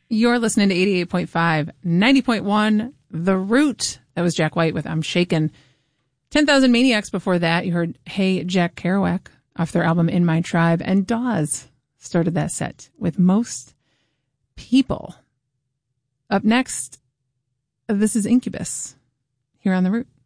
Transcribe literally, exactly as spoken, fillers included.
You're listening to eighty-eight point five, ninety point one, The Root. That was Jack White with I'm Shaken. ten thousand Maniacs before that. You heard Hey Jack Kerouac off their album In My Tribe. And Dawes started that set with Most People. Up next, this is Incubus here on The Root.